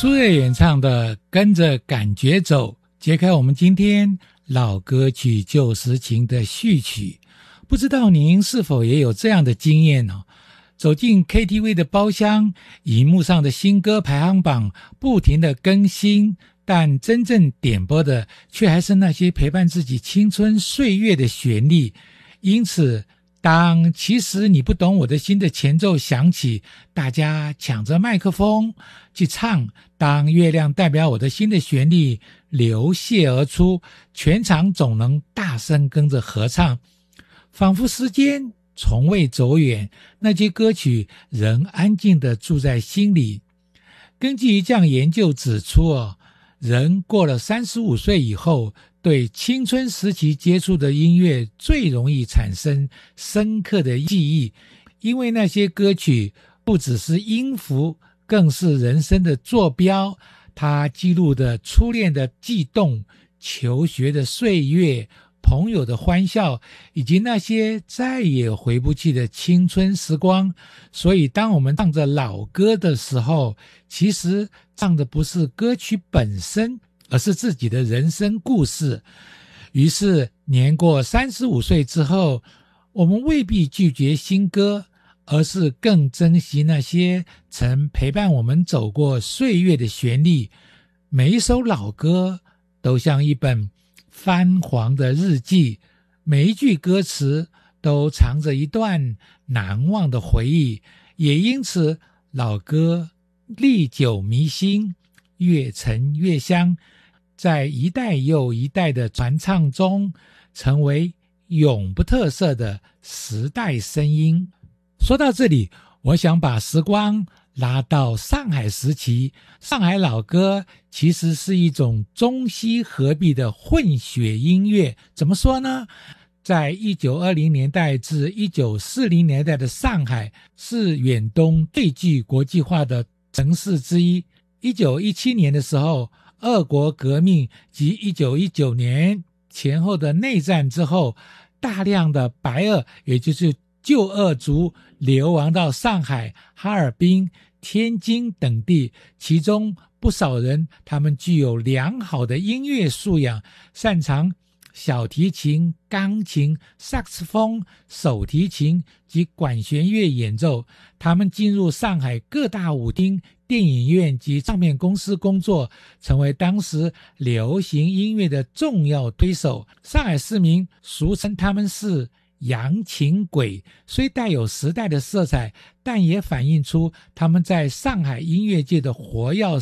苏芮演唱的《跟着感觉走》，揭开我们今天老歌曲旧时情的序曲。不知道您是否也有这样的经验呢？走进 KTV 的包厢，荧幕上的新歌排行榜不停地更新，但真正点播的却还是那些陪伴自己青春岁月的旋律。因此当其实你不懂我的心的前奏响起，大家抢着麦克风去唱，当月亮代表我的心的旋律流泻而出，全场总能大声跟着合唱，仿佛时间从未走远，那些歌曲仍安静地住在心里。根据一项研究指出，人过了35岁以后，对青春时期接触的音乐最容易产生深刻的记忆，因为那些歌曲不只是音符，更是人生的坐标。它记录的初恋的悸动，求学的岁月，朋友的欢笑，以及那些再也回不去的青春时光。所以当我们唱着老歌的时候，其实唱的不是歌曲本身，而是自己的人生故事。于是年过35岁之后，我们未必拒绝新歌，而是更珍惜那些曾陪伴我们走过岁月的旋律。每一首老歌都像一本泛黄的日记，每一句歌词都藏着一段难忘的回忆，也因此老歌历久弥新，越陈越香，在一代又一代的传唱中，成为永不褪色的时代声音。说到这里，我想把时光拉到上海时期。上海老歌其实是一种中西合璧的混血音乐。怎么说呢？在1920年代至1940年代的上海，是远东最具国际化的城市之一。1917年的时候，俄国革命及1919年前后的内战之后，大量的白俄，也就是旧俄族流亡到上海、哈尔滨、天津等地，其中不少人他们具有良好的音乐素养，擅长小提琴、钢琴、萨克斯风、手提琴及管弦乐演奏。他们进入上海各大舞厅、电影院及唱片公司工作，成为当时流行音乐的重要推手。上海市民俗称他们是洋琴鬼，虽带有时代的色彩，但也反映出他们在上海音乐界的活跃